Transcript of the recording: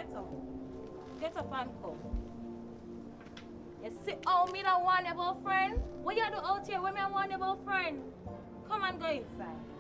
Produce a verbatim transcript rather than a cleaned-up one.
get up. Get up and come. You see how me don't want your boyfriend? What you do out here when me want your boyfriend? Come and go inside.